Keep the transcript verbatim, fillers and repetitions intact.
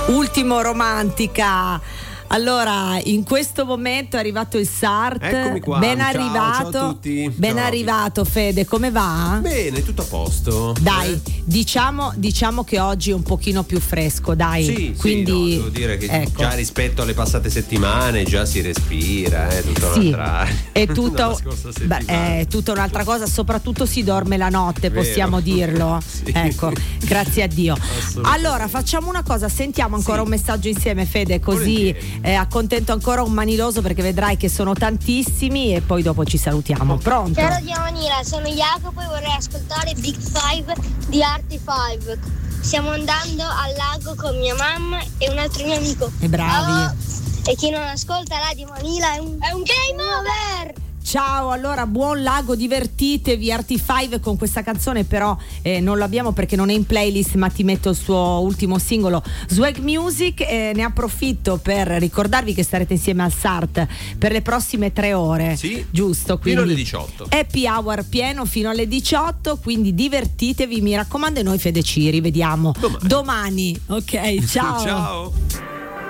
Ultimo romantica. Allora, in questo momento è arrivato il Sart. Eccomi qua. Ben ciao, arrivato. Ciao a tutti. Ben ciao. arrivato, Fede, come va? Bene, tutto a posto. Dai, eh? diciamo, diciamo che oggi è un pochino più fresco, dai. Sì, quindi sì, no, devo dire che ecco. già rispetto alle passate settimane già si respira, eh, tutta Sì, un'altra è tutta, dalla scorsa beh, settimana. è tutta un'altra cosa, soprattutto si dorme la notte, Vero. possiamo dirlo. Sì. Ecco, grazie a Dio. Allora, facciamo una cosa, sentiamo ancora Sì. un messaggio insieme, Fede, così eh, accontento ancora un maniloso, perché vedrai che sono tantissimi e poi dopo ci salutiamo. Pronto? Ciao Radio Manila, sono Jacopo e vorrei ascoltare Big Five di Arty Five. Stiamo andando al lago con mia mamma e un altro mio amico. E bravi. Oh, e chi non ascolta Radio Manila è un, è un game over! Ciao, allora buon lago, divertitevi. Arty Five con questa canzone, però eh, non l'abbiamo perché non è in playlist, ma ti metto il suo ultimo singolo Swag Music. Eh, ne approfitto per ricordarvi che starete insieme al Sart per le prossime tre ore. Sì, giusto? Quindi fino alle diciotto. Happy hour pieno fino alle diciotto, quindi divertitevi, mi raccomando, e noi Fede ci rivediamo domani, domani. Ok, ciao. Ciao.